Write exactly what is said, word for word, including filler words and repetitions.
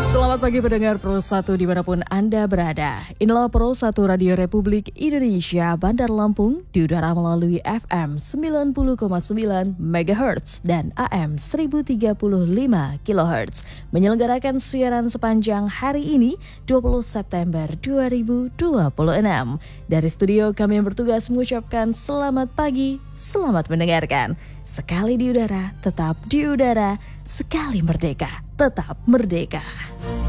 Selamat pagi pendengar Pro satu dimanapun Anda berada. Inilah Pro satu Radio Republik Indonesia Bandar Lampung di udara melalui F M sembilan puluh koma sembilan megahertz dan A M seribu tiga puluh lima kilohertz. Menyelenggarakan siaran sepanjang hari ini dua puluh September dua ribu dua puluh enam. Dari studio kami yang bertugas mengucapkan selamat pagi, selamat mendengarkan. Sekali di udara, tetap di udara. Sekali merdeka, tetap merdeka.